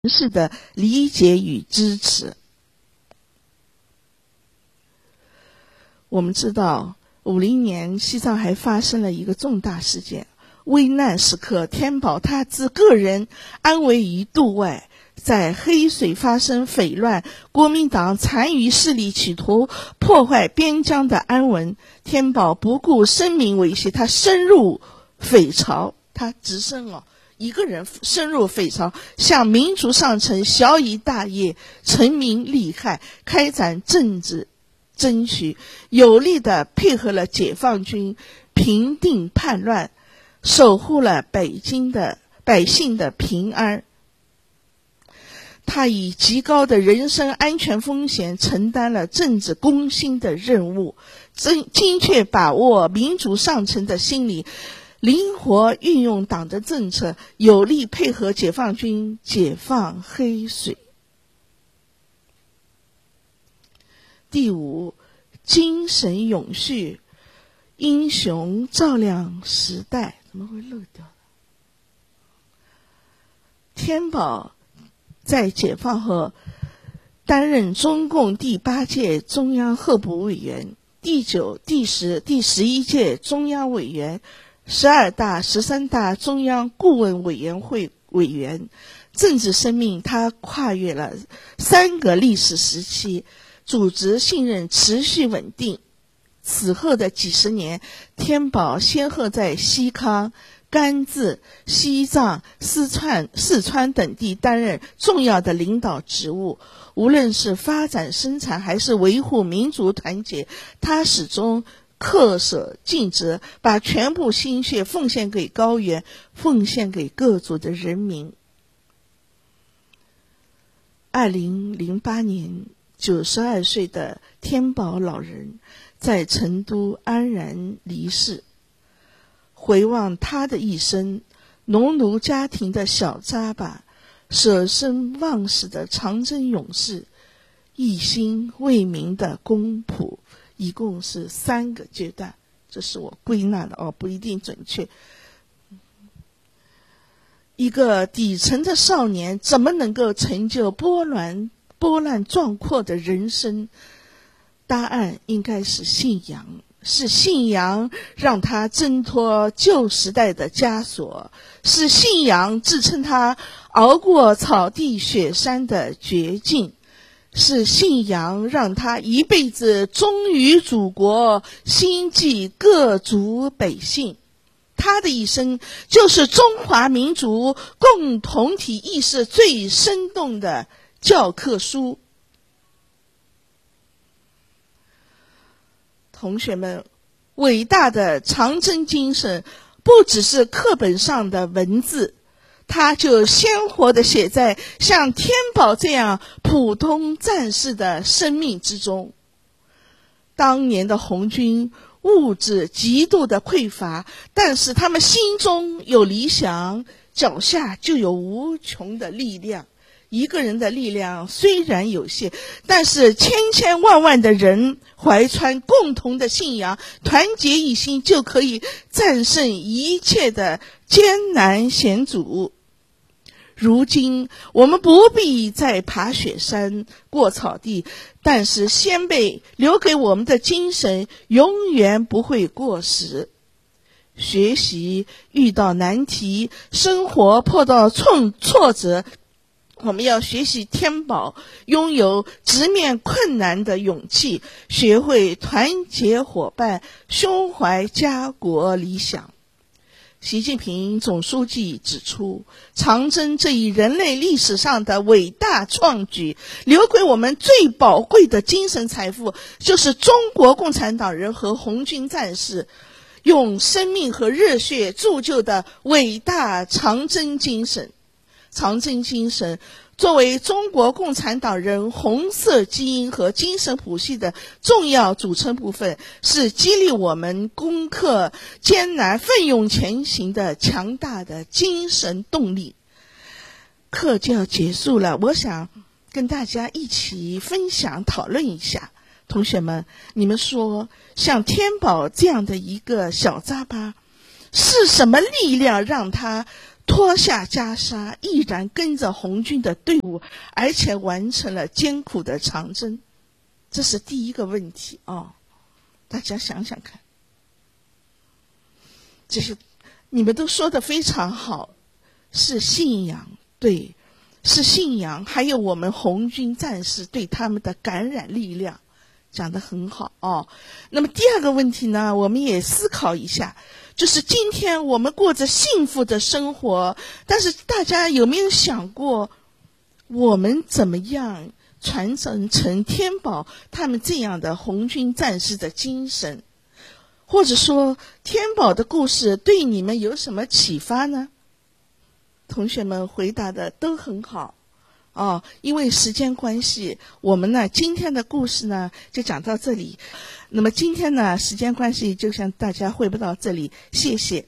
式的理解与支持。我们知道50年西藏还发生了一个重大事件，危难时刻天宝他置个人安危于度外，在黑水发生匪乱，国民党残余势力企图破坏边疆的安稳，天宝不顾生命危险，他深入匪巢，他只身一个人深入匪巢，向民族上层小以大业，成名利害，开展政治争取，有力地配合了解放军，平定叛乱，守护了北京的百姓的平安。他以极高的人身安全风险承担了政治攻心的任务，精确把握民族上层的心理，灵活运用党的政策，有力配合解放军解放黑水。第五，精神永续，英雄照亮时代。怎么会漏掉了？天宝在解放后担任中共第8届中央候补委员，第9、第10、第11届中央委员，12大、13大中央顾问委员会委员。政治生命他跨越了3个历史时期，组织信任持续稳定。此后的几十年，天宝先后在西康、甘孜、西藏、四川等地担任重要的领导职务，无论是发展生产还是维护民族团结，他始终恪守尽职，把全部心血奉献给高原，奉献给各族的人民。2008年，92岁的天宝老人在成都安然离世。回望他的一生，农奴家庭的小扎巴，舍身忘死的长征勇士，一心为民的公仆，一共是3个阶段，这是我归纳的不一定准确。一个底层的少年怎么能够成就波澜壮阔的人生？答案应该是信仰，是信仰让他挣脱旧时代的枷锁，是信仰支撑他熬过草地雪山的绝境，是信仰让他一辈子忠于祖国，心系各族百姓。他的一生就是中华民族共同体意识最生动的教科书。同学们，伟大的长征精神不只是课本上的文字，它就鲜活地写在像天宝这样普通战士的生命之中。当年的红军物质极度的匮乏，但是他们心中有理想，脚下就有无穷的力量。一个人的力量虽然有限，但是千千万万的人怀揣共同的信仰，团结一心，就可以战胜一切的艰难险阻。如今我们不必再爬雪山过草地，但是先辈留给我们的精神永远不会过时。学习遇到难题，生活碰到挫折，我们要学习天宝，拥有直面困难的勇气，学会团结伙伴，胸怀家国理想。习近平总书记指出，长征这一人类历史上的伟大创举，留给我们最宝贵的精神财富，就是中国共产党人和红军战士用生命和热血铸就的伟大长征精神。长征精神作为中国共产党人红色基因和精神谱系的重要组成部分，是激励我们攻克艰难奋勇前行的强大的精神动力。课就要结束了，我想跟大家一起分享讨论一下。同学们，你们说像天宝这样的一个小扎巴，是什么力量让他脱下袈裟，毅然跟着红军的队伍，而且完成了艰苦的长征。这是第一个问题啊，大家想想看。这些你们都说得非常好，是信仰，对，是信仰，还有我们红军战士对他们的感染力量，讲得很好哦。那么第二个问题呢，我们也思考一下，就是今天我们过着幸福的生活，但是大家有没有想过，我们怎么样传承成天宝他们这样的红军战士的精神？或者说天宝的故事对你们有什么启发呢？同学们回答的都很好哦。因为时间关系，我们呢今天的故事呢就讲到这里。那么今天呢时间关系就向大家汇报到这里，谢谢。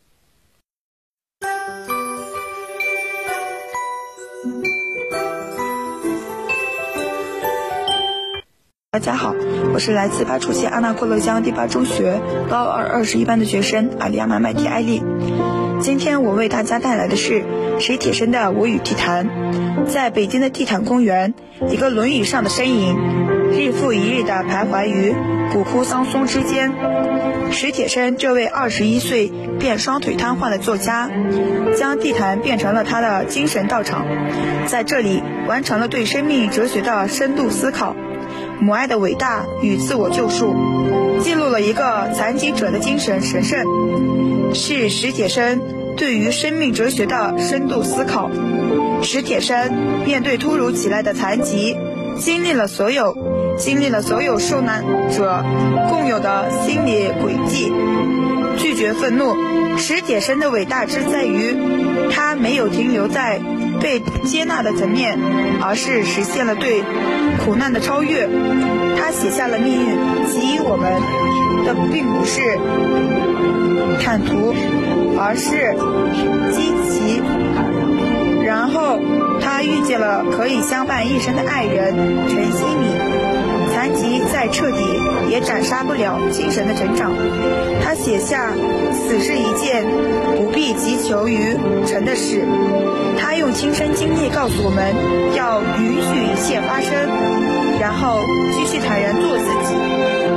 大家好，我是来自巴楚县阿纳库勒江第8中学高2 21班的学生阿里亚玛麦提艾丽。今天我为大家带来的是史铁生的我与地坛。在北京的地坛公园，一个轮椅上的身影日复一日地徘徊于古枯桑松之间。史铁生这位21岁便双腿瘫痪的作家，将地坛变成了他的精神道场，在这里完成了对生命哲学的深度思考，母爱的伟大与自我救赎，记录了一个残疾者的精神神圣，是史铁生对于生命哲学的深度思考。史铁生面对突如其来的残疾，经历了所有受难者共有的心理轨迹，拒绝愤怒。史铁生的伟大之在于，他没有停留在被接纳的层面，而是实现了对苦难的超越。他写下了命运给予我们的并不是坦途，而是积极。然后他遇见了可以相伴一生的爱人陈希米。残疾再彻底也斩杀不了精神的成长。他写下此是一件不必急求于成的事，他用亲身经历告诉我们要允许一切发生，然后继续坦然做自己。